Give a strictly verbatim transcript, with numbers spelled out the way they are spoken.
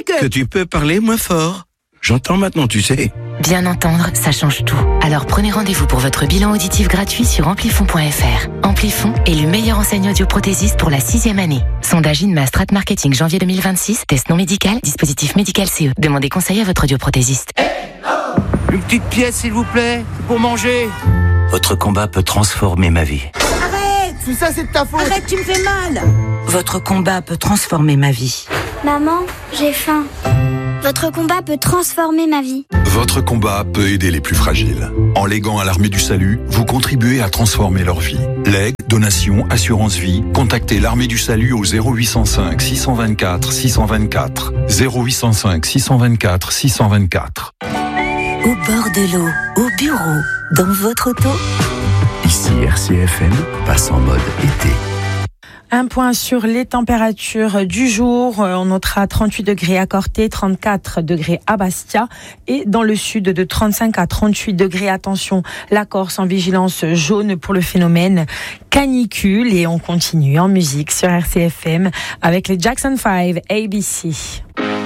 que... Que tu peux parler moins fort. J'entends maintenant, tu sais. Bien entendre, ça change tout. Alors prenez rendez-vous pour votre bilan auditif gratuit sur amplifon point f r. Amplifon est le meilleur enseigne audioprothésiste pour la sixième année. Sondage INMA Strat Marketing janvier deux mille vingt-six. Test non médical, dispositif médical C E. Demandez conseil à votre audioprothésiste. Une petite pièce, s'il vous plaît, pour manger. Votre combat peut transformer ma vie. Arrête! Tout ça, c'est de ta faute. Arrête, tu me fais mal. Votre combat peut transformer ma vie. Maman, j'ai faim. Votre combat peut transformer ma vie. Votre combat peut aider les plus fragiles. En léguant à l'Armée du Salut, vous contribuez à transformer leur vie. Legs, donations, assurance vie, contactez l'Armée du Salut au zéro huit cent cinq six cent vingt-quatre six cent vingt-quatre. zéro huit cent cinq six cent vingt-quatre six cent vingt-quatre. Au bord de l'eau, au bureau, dans votre auto. Ici R C F M passe en mode été. Un point sur les températures du jour. On notera trente-huit degrés à Corté, trente-quatre degrés à Bastia et dans le sud de trente-cinq à trente-huit degrés. Attention, la Corse en vigilance jaune pour le phénomène canicule. Et on continue en musique sur R C F M avec les Jackson five, A B C.